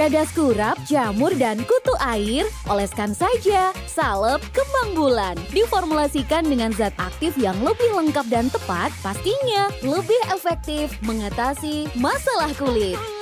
Kadas kurap, jamur, dan kutu air, oleskan saja. Salep kembang bulan. Diformulasikan dengan zat aktif yang lebih lengkap dan tepat, pastinya lebih efektif mengatasi masalah kulit.